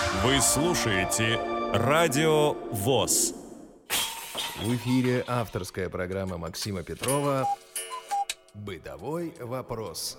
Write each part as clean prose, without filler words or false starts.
Вы слушаете Радио ВОС. В эфире авторская программа Максима Петрова «Бытовой вопрос».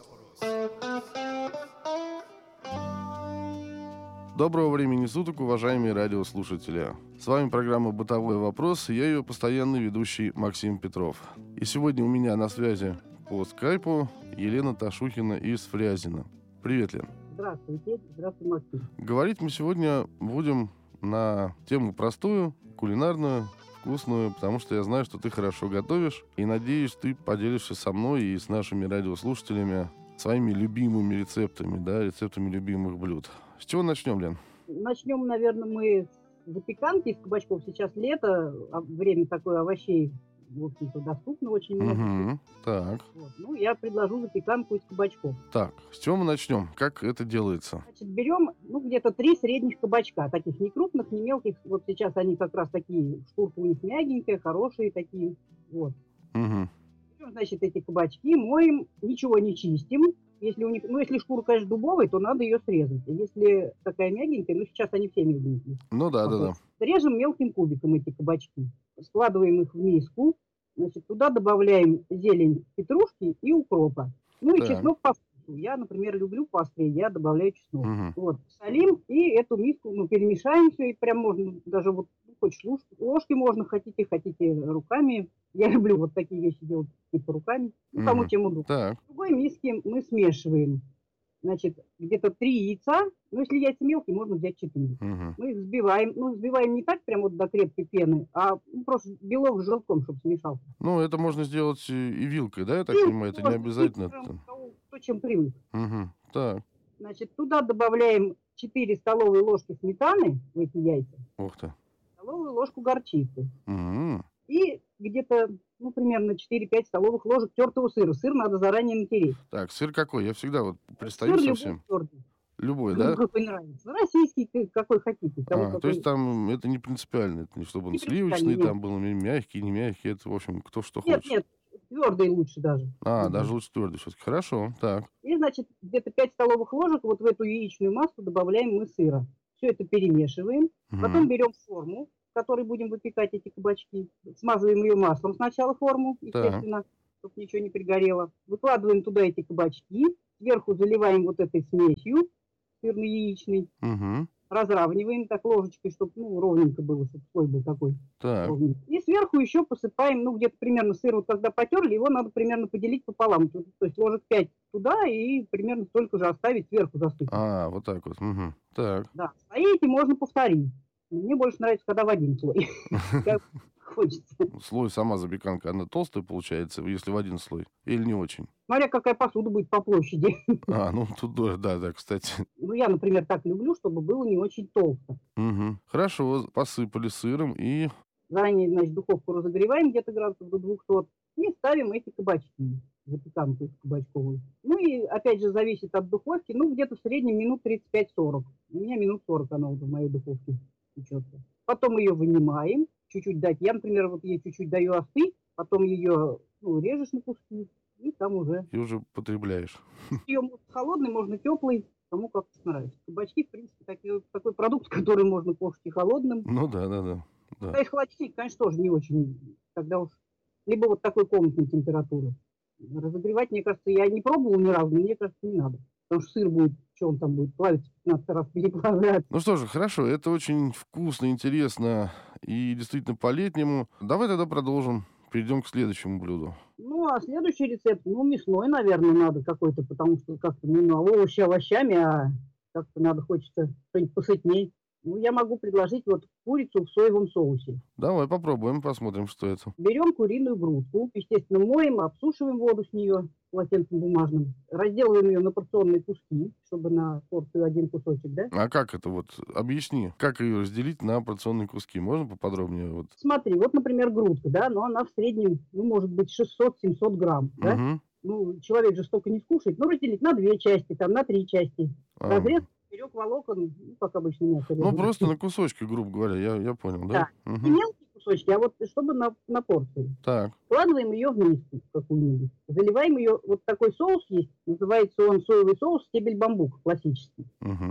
Доброго времени суток, уважаемые радиослушатели. С вами программа «Бытовой вопрос», и я ее постоянный ведущий Максим Петров. И сегодня у меня на связи по скайпу Елена Ташухина из Фрязино. Привет, Лен. Здравствуйте. Здравствуйте, Максим. Говорить мы сегодня будем на тему простую, кулинарную, вкусную, потому что я знаю, что ты хорошо готовишь, и надеюсь, ты поделишься со мной и с нашими радиослушателями своими любимыми рецептами, да, рецептами любимых блюд. С чего начнем, Лен? Начнем, наверное, мы с запеканки из кабачков. Сейчас лето, время такое, овощей, в общем-то, доступно очень много. Так. Вот. Ну, я предложу запеканку из кабачков. Так, с чего мы начнем? Как это делается? Значит, берем, где-то 3 средних кабачка, таких не крупных, не мелких. Вот сейчас они как раз такие, шкурка у них мягенькая, хорошие такие. Вот. Берем, значит, эти кабачки, моем, ничего не чистим. Если у них, если шкура, конечно, дубовая, то надо ее срезать. Если такая мягенькая, сейчас они все мягенькие. Да. Режем мелким кубиком эти кабачки. Складываем их в миску. Значит, туда добавляем зелень петрушки и укропа. Ну и чеснок по вкусу. Я, например, люблю поострее, я добавляю чеснок. Вот, солим и эту миску, перемешаем все. И прям можно даже хочешь ложки можно, хотите руками. Я люблю вот такие вещи делать типа руками. Кому чем удобно. В другой миске мы смешиваем. Значит, где-то 3 яйца. Если яйца мелкие, можно взять 4. Мы их взбиваем. Взбиваем не так прям до крепкой пены, а просто белок с желтком, чтобы смешался. Это можно сделать и вилкой, да, я так понимаю? Это не обязательно. Кто чем привык. Так. Значит, туда добавляем 4 столовые ложки сметаны в эти яйца. Ух ты. Столовую ложку горчицы. И где-то, примерно 4-5 столовых ложек тертого сыра. Сыр надо заранее натереть. Так, сыр какой? Я всегда пристаю совсем. Любой, да? Какой нравится. Российский, какой хотите. То есть там это не принципиально. Это не чтобы он сливочный там был, мягкий, не мягкий. Это, в общем, кто что хочет. Нет, твердый лучше даже. Даже лучше твердый все-таки. Хорошо, так. И, значит, где-то 5 столовых ложек в эту яичную массу добавляем мы сыра. Все это перемешиваем. Потом берем форму, в которой будем выпекать эти кабачки. Смазываем ее маслом сначала форму, естественно, чтобы ничего не пригорело. Выкладываем туда эти кабачки. Сверху заливаем этой смесью сырно-яичной. Разравниваем так ложечкой, чтобы ровненько было, чтобы слой был такой. И сверху еще посыпаем, где-то примерно сыр, когда потерли, его надо примерно поделить пополам. То есть ложек 5 туда и примерно столько же оставить, сверху засыпать. Вот так вот. Так. Да, слои эти можно повторить. Мне больше нравится, когда в один слой. Как хочется. Слой сама запеканка, она толстая получается, если в один слой? Или не очень? Смотря какая посуда будет по площади. Тут да, кстати. Я, например, так люблю, чтобы было не очень толсто. Хорошо, посыпали сыром и... Заранее, значит, духовку разогреваем где-то градусов до 200 и ставим эти кабачки, запеканку кабачковую. И, опять же, зависит от духовки, где-то в среднем минут 35-40. У меня минут 40 она уже в моей духовке печется. Потом ее вынимаем, чуть-чуть дать. Я, например, ей чуть-чуть даю остыть, потом ее режешь на куски, и там уже... И уже потребляешь. Ее можно холодный, можно теплый, кому как нравится. Кабачки, в принципе, такой продукт, который можно кушать и холодным. Да. А из холодильника, конечно, тоже не очень. Тогда уж либо такой комнатной температуры. Разогревать, мне кажется, я не пробовала ни разу, но мне кажется, не надо. Потому что сыр будет, что он там будет, плавиться 15 раз переплавляться. Ну что же, хорошо, это очень вкусно, интересно и действительно по-летнему. Давай тогда продолжим. Перейдем к следующему блюду. А следующий рецепт, мясной, наверное, надо какой-то, потому что как-то овощи овощами, а как-то хочется что-нибудь посытней. Я могу предложить курицу в соевом соусе. Давай попробуем, посмотрим, что это. Берем куриную грудку, естественно, моем, обсушиваем воду с нее полотенцем бумажным, разделываем ее на порционные куски, чтобы на порцию один кусочек, да? А как это объясни, как ее разделить на порционные куски? Можно поподробнее? Смотри, например, грудка, да, но она в среднем, может быть, 600-700 грамм, да? Человек же столько не скушает, разделить на 2 части, на 3 части. Разрез поперек волокон, как обычно мясо. Просто на кусочки, грубо говоря, я понял, да? Не мелкие кусочки, а чтобы на порцию. Так. Складываем ее в миску какую-нибудь. Заливаем ее, такой соус есть, называется он соевый соус стебель бамбука, классический.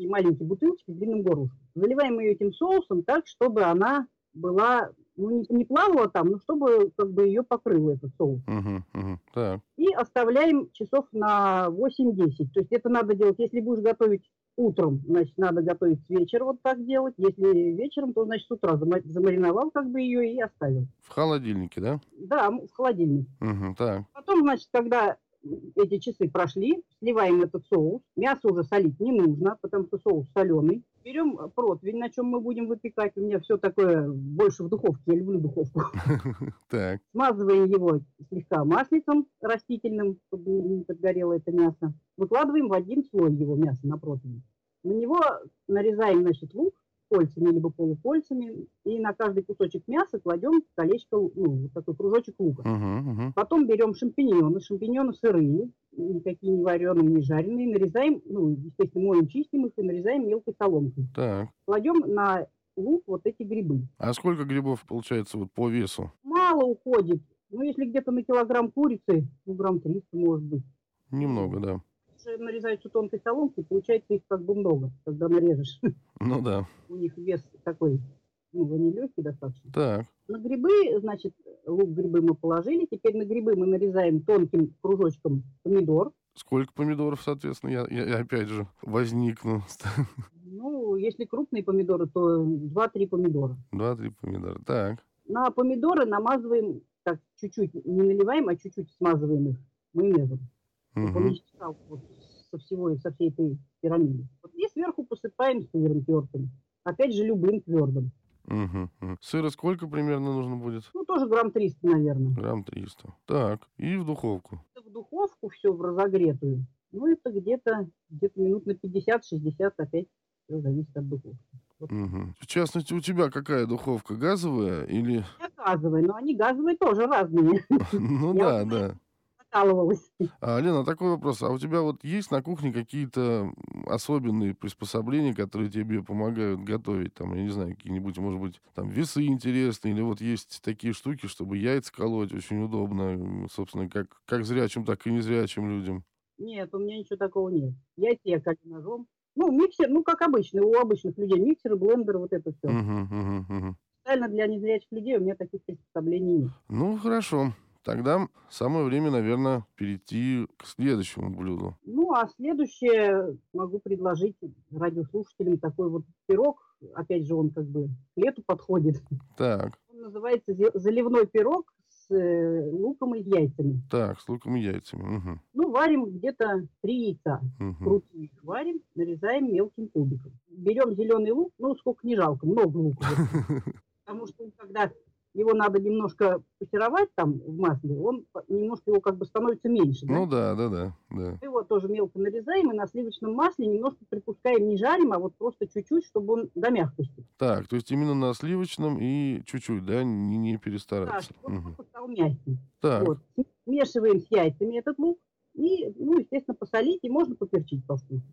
такие маленькие бутылочки с длинным горлышком. Заливаем ее этим соусом так, чтобы она была, ну, не плавала там, но чтобы как бы ее покрыл этот соус. Так. И оставляем часов на 8-10. То есть это надо делать, если будешь готовить утром, значит, надо готовить с вечера, вот так делать. Если вечером, то, значит, с утра замариновал как бы ее и оставил. В холодильнике, да? Да, в холодильник. Так. Потом, значит, когда эти часы прошли, сливаем этот соус. Мясо уже солить не нужно, потому что соус соленый. Берем противень, на чем мы будем выпекать. У меня все такое больше в духовке, я люблю духовку. Так. Смазываем его слегка маслицем растительным, чтобы не подгорело это мясо. Выкладываем в один слой его мяса на противень. На него нарезаем, значит, лук кольцами либо полукольцами, и на каждый кусочек мяса кладем колечко, ну, вот такой кружочек лука. Потом берем шампиньоны сырые, никакие не вареные, не жареные, нарезаем, ну, естественно, моем, чистим их и нарезаем мелкой соломкой. Так. Кладем на лук вот эти грибы. А сколько грибов получается вот по весу? Мало уходит. Ну, если где-то на килограмм курицы, ну, грамм 300, может быть. Немного, да. Нарезаются тонкой соломкой, получается их как бы много, когда нарежешь. Ну да. У них вес такой, ну, не легкий достаточно. Так. На грибы, значит, грибы мы положили. Теперь на грибы мы нарезаем тонким кружочком помидор. Сколько помидоров, соответственно, я опять же возникну. Ну, если крупные помидоры, то 2-3 помидора. 2-3 помидора, так. На помидоры намазываем, так, чуть-чуть, не наливаем, а чуть-чуть смазываем их майонезом. Чтобы он не стекал вот со всей этой пирамиды. Вот, и сверху посыпаем сыром тертым. Опять же, любым твердым. Сыра сколько примерно нужно будет? Ну, тоже грамм 300, наверное. Грамм 300. Так, и в духовку. В духовку все в разогретую. Ну, это где-то минут на 50-60, опять все зависит от духовки. Вот. В частности, у тебя какая духовка? Газовая или... Газовые, но они газовые тоже разные. Ну да, да. Накалывалась. Лена, такой вопрос. А у тебя вот есть на кухне какие-то особенные приспособления, которые тебе помогают готовить? Там, я не знаю, какие-нибудь, может быть, там весы интересные, или вот есть такие штуки, чтобы яйца колоть очень удобно, собственно, как зрячим, так и незрячим людям? Нет, у меня ничего такого нет. Яйца я колю ножом. Ну, миксер, ну, как обычно, у обычных людей. Миксеры, блендеры, вот это все. Специально для незрячих людей у меня таких приспособлений нет. Ну, хорошо. Тогда самое время, наверное, перейти к следующему блюду. Ну, а следующее могу предложить радиослушателям такой вот пирог. Опять же, он как бы к лету подходит. Так. Он называется заливной пирог с луком и яйцами. Так, с луком и яйцами. Ну, варим где-то 3 яйца. Крутые их варим, нарезаем мелким кубиком. Берем зеленый лук, ну, сколько не жалко, много лука. Потому что когда его надо немножко пассеровать там в масле, он немножко его как бы становится меньше. Да? Ну да. Его тоже мелко нарезаем и на сливочном масле немножко припускаем, не жарим, а вот просто чуть-чуть, чтобы он до мягкости. Так, то есть именно на сливочном и чуть-чуть, да, не перестараться. Да, чтобы он стал мягкий. Так. Вот. Смешиваем с яйцами этот лук и, ну, естественно, посолить и можно поперчить по вкусу.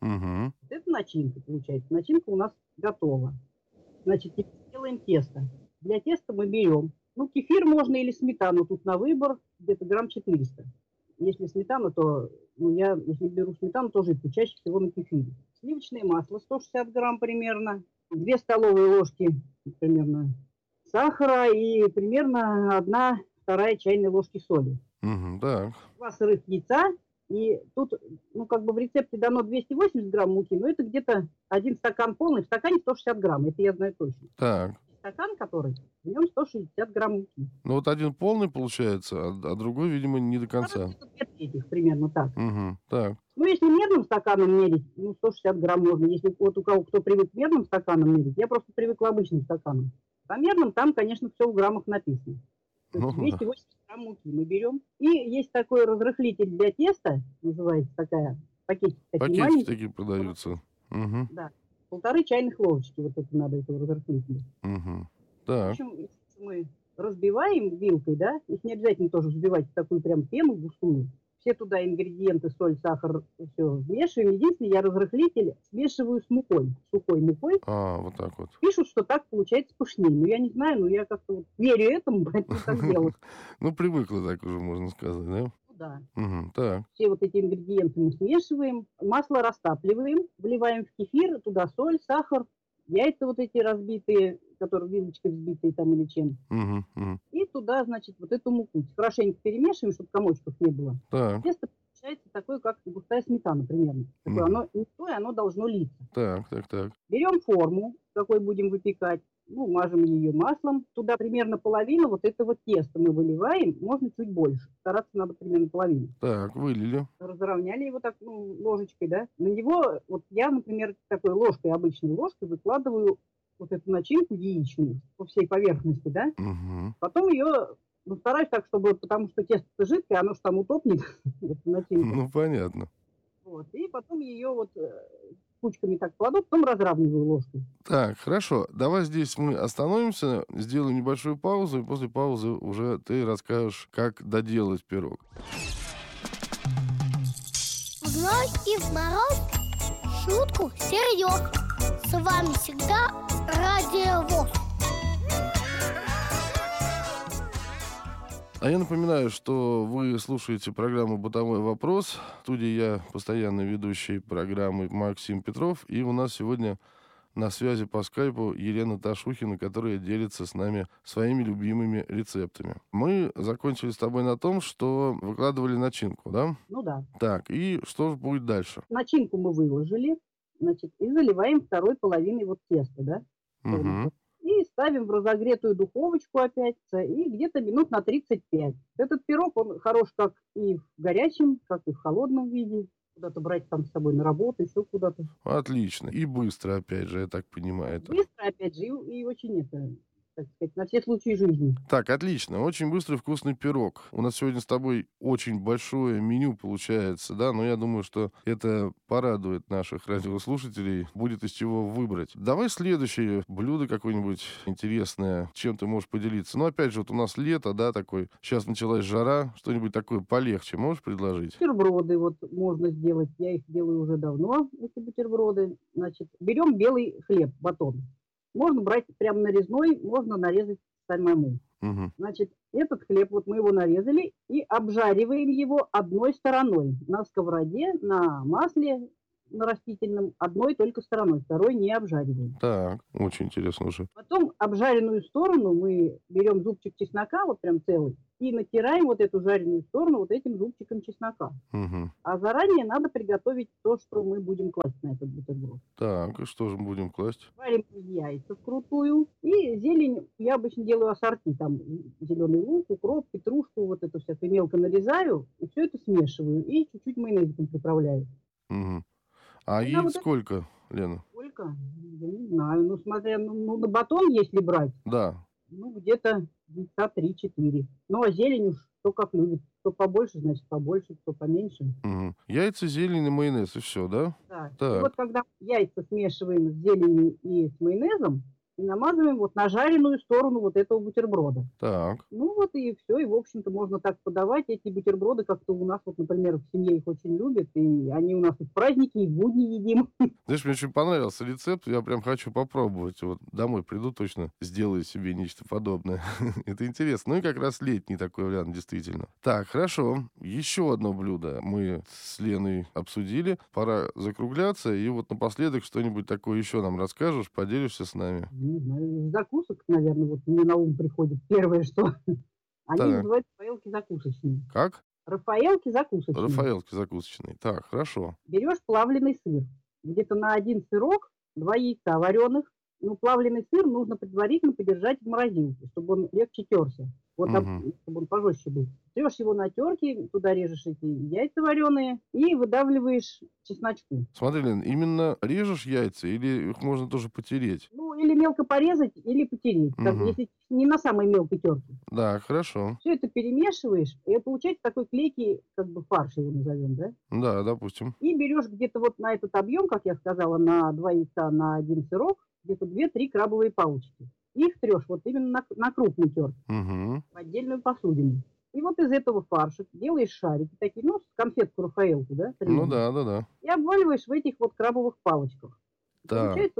Это начинка получается. Начинка у нас готова. Значит, теперь делаем тесто. Для теста мы берем, ну, кефир можно или сметану, тут на выбор, где-то грамм 400. Если сметана, то, ну, я, если беру сметану, то жидкую, чаще всего на кефире. Сливочное масло 160 грамм примерно, 2 столовые ложки примерно сахара и примерно 1/2 чайной ложки соли. Так. 2 сырых яйца. И тут, ну, как бы в рецепте дано 280 грамм муки, но это где-то 1 стакан полный, в стакане 160 грамм, это я знаю точно. Так. Стакан, который, в нем 160 грамм муки. Ну, вот один полный получается, а другой, видимо, не до конца. Этих, примерно так. Так. Ну, если мерным стаканом мерить, ну, 160 грамм можно. Если вот у кого кто привык мерным стаканом мерить, я просто привыкла обычным стаканом. По мерным там, конечно, все в граммах написано. То есть 280 грамм муки мы берем. И есть такой разрыхлитель для теста, называется такая, пакетики такие маленькие. Пакетики такие продаются. Да. 1,5 чайных ложечки, вот это надо, этого разрыхлителя. Так. В общем, мы разбиваем вилкой, да, их не обязательно тоже взбивать в такую прям пену густую. Все туда ингредиенты, соль, сахар, все вмешиваем. Единственное, я разрыхлитель смешиваю с мукой, сухой мукой. Вот так вот. Пишут, что так получается пышнее. Ну, я не знаю, но я как-то вот верю этому, поэтому так делаю. Ну, привыкла так уже, можно сказать, да? Да. Так. Все вот эти ингредиенты мы смешиваем, масло растапливаем, вливаем в кефир, туда соль, сахар, яйца вот эти разбитые, которые вилочкой взбитые там или чем. И туда, значит, вот эту муку хорошенько перемешиваем, чтобы комочков не было. Так. Тесто получается такое, как густая сметана примерно. Такое, оно не густое, оно должно литься. Так. Берем форму, в какой будем выпекать. Ну, мажем ее маслом. Туда примерно половину вот этого теста мы выливаем. Можно чуть больше. Стараться надо примерно половину. Так, вылили. Разровняли его так, ложечкой, да. На него, вот я, например, такой ложкой, обычной ложкой выкладываю вот эту начинку яичную по всей поверхности, да. Потом ее, стараюсь так, чтобы, потому что тесто жидкое, оно же там утопнет, эту начинку. Ну, понятно. Вот. И потом ее вот кучками так кладу, потом разравниваю ложкой. Так, хорошо. Давай здесь мы остановимся, сделаем небольшую паузу, и после паузы уже ты расскажешь, как доделать пирог. В ночь и в мороз шутку серьез. С вами всегда Радио ВОС. А я напоминаю, что вы слушаете программу «Бытовой вопрос». В студии я, постоянный ведущий программы Максим Петров. И у нас сегодня на связи по скайпу Елена Ташухина, которая делится с нами своими любимыми рецептами. Мы закончили с тобой на том, что выкладывали начинку, да? Ну да. Так, и что же будет дальше? Начинку мы выложили, значит, и заливаем второй половиной вот теста, да? И ставим в разогретую духовочку опять, и где-то минут на 35. Этот пирог, он хорош как и в горячем, как и в холодном виде. Куда-то брать там с собой на работу, еще куда-то. Отлично. И быстро, опять же, я так понимаю. Быстро, опять же, и очень так сказать, на все случаи жизни. Так, отлично. Очень быстрый вкусный пирог. У нас сегодня с тобой очень большое меню получается, да, но я думаю, что это порадует наших радиослушателей. Будет из чего выбрать. Давай следующее блюдо какое-нибудь интересное, чем ты можешь поделиться. Ну, опять же, вот у нас лето, да, такой. Сейчас началась жара. Что-нибудь такое полегче можешь предложить? Бутерброды вот можно сделать. Я их делаю уже давно, эти бутерброды. Значит, берем белый хлеб, батон. Можно брать прям нарезной, можно нарезать самому. Значит, этот хлеб, вот мы его нарезали и обжариваем его одной стороной. На сковороде, на масле, на растительном, одной только стороной, второй не обжариваем. Так, очень интересно уже. Потом обжаренную сторону мы берем зубчик чеснока, вот прям целый, и натираем вот эту жареную сторону вот этим зубчиком чеснока. А заранее надо приготовить то, что мы будем класть на этот бутерброд. Так, и что же мы будем класть? Варим яйца вкрутую. И зелень я обычно делаю ассорти. Там зеленый лук, укроп, петрушку, вот это всякое мелко нарезаю. И все это смешиваю. И чуть-чуть майонезиком приправляю. А И яиц вот сколько, Лена? Сколько? Я не знаю. Ну, смотря, на батон, если брать. Да. Ну, где-то яйца 3-4. Ну, а зелень уж кто как любит. Кто побольше, значит побольше, кто поменьше. Яйца, зелень и майонез, и все, да? Да. Так. И вот когда яйца смешиваем с зеленью и с майонезом, и намазываем вот на жареную сторону вот этого бутерброда. Так. Ну вот и все, и в общем-то можно так подавать. Эти бутерброды как-то у нас, вот, например, в семье их очень любят, и они у нас и в праздники, и в будни едим. Знаешь, мне очень понравился рецепт, я прям хочу попробовать. Вот домой приду точно, сделаю себе нечто подобное. Это интересно. Ну и как раз летний такой вариант, действительно. Так, хорошо. Еще одно блюдо мы с Леной обсудили. Пора закругляться, и вот напоследок что-нибудь такое еще нам расскажешь, поделишься с нами. Не знаю, закусок, наверное, вот мне на ум приходит первое, что они называются рафаэлки закусочные. Как? Рафаэлки закусочные. Рафаэлки закусочные. Так, хорошо. Берешь плавленый сыр. Где-то на один сырок 2 яйца вареных. Ну, плавленый сыр нужно предварительно подержать в морозилке, чтобы он легче терся. Вот, чтобы он пожестче был. Трешь его на терке, туда режешь эти яйца вареные и выдавливаешь чесночку. Смотри, Лен, именно режешь яйца или их можно тоже потереть? Ну, или мелко порезать, или потереть, если не на самой мелкой терке. Да, хорошо. Все это перемешиваешь, и получается такой клейкий, как бы фарш его назовем, да? Да, допустим. И берешь где-то вот на этот объем, как я сказала, на 2 яйца, на 1 сырок, где-то 2-3 крабовые палочки. Их трешь вот именно на крупной терке, в отдельную посудину. И вот из этого фарша делаешь шарики такие, ну, конфетку Рафаэлку, да? Ну да. И обваливаешь в этих вот крабовых палочках. Так. Получается вот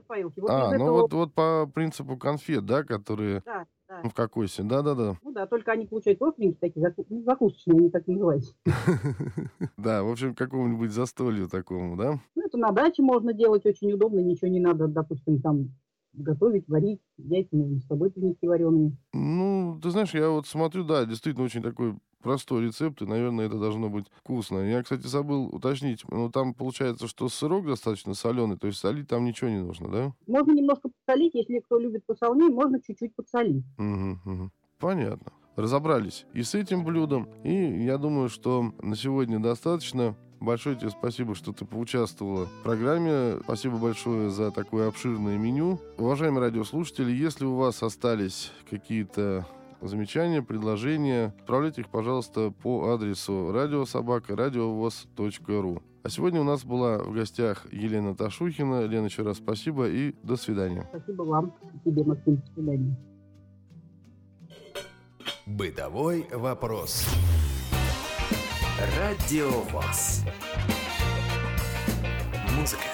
рафаэлки. Вот А, из ну этого... вот по принципу конфет, да, которые Да. в кокосе. Да-да-да. Ну да, только они получаются остренькие такие, закусочные, они так называются. Да, в общем, к какому-нибудь застолью такому, да? Ну, это на даче можно делать, очень удобно, ничего не надо, допустим, там готовить, варить, яйца можно с собой принести вареные. Ну, ты знаешь, я вот смотрю, да, действительно очень такой простой рецепт, и, наверное, это должно быть вкусно. Я, кстати, забыл уточнить, ну, там получается, что сырок достаточно соленый, то есть солить там ничего не нужно, да? Можно немножко подсолить, если кто любит посолнее, можно чуть-чуть подсолить. Угу. Понятно. Разобрались и с этим блюдом, и я думаю, что на сегодня достаточно. Большое тебе спасибо, что ты поучаствовала в программе. Спасибо большое за такое обширное меню. Уважаемые радиослушатели, если у вас остались какие-то замечания, предложения, отправляйте их, пожалуйста, по адресу radiosobaka.radiovoz.ru. А сегодня у нас была в гостях Елена Ташухина. Лена, еще раз спасибо и до свидания. Спасибо вам, тебе, Максим, до свидания. Бытовой вопрос. Радио ВОС. Музыка